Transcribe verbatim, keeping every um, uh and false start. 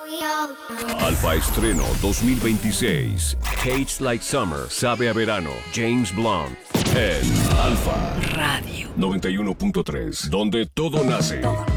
Alfa Estreno dos mil veintiséis. Tastes Like Summer. Sabe a verano. James Blunt. En Alfa Radio noventa y uno punto tres. Donde todo nace.